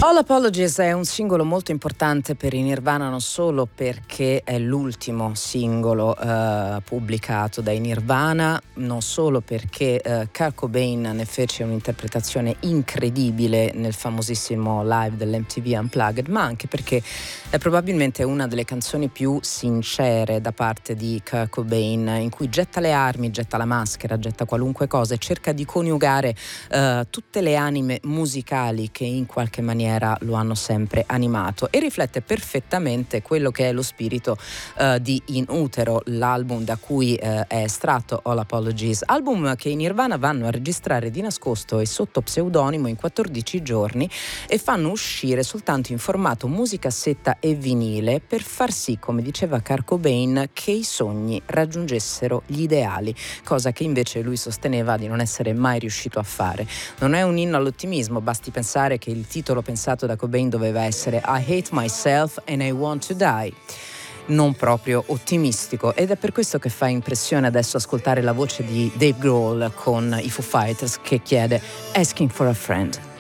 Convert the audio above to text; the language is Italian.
All Apologies è un singolo molto importante per i Nirvana, non solo perché è l'ultimo singolo pubblicato dai Nirvana, non solo perché Kurt Cobain ne fece un'interpretazione incredibile nel famosissimo live dell'MTV Unplugged, ma anche perché è probabilmente una delle canzoni più sincere da parte di Kurt Cobain, in cui getta le armi, getta la maschera, getta qualunque cosa e cerca di coniugare tutte le anime musicali che in qualche maniera lo hanno sempre animato, e riflette perfettamente quello che è lo spirito di In Utero, l'album da cui è estratto All Apologies, album che i Nirvana vanno a registrare di nascosto e sotto pseudonimo in 14 giorni e fanno uscire soltanto in formato musicassetta e vinile, per far sì, come diceva Kurt Cobain, che i sogni raggiungessero gli ideali, cosa che invece lui sosteneva di non essere mai riuscito a fare. Non è un inno all'ottimismo, basti pensare che il titolo pensato da Cobain doveva essere I Hate Myself and I Want to Die, non proprio ottimistico, ed è per questo che fa impressione adesso ascoltare la voce di Dave Grohl con i Foo Fighters che chiede Asking for a Friend.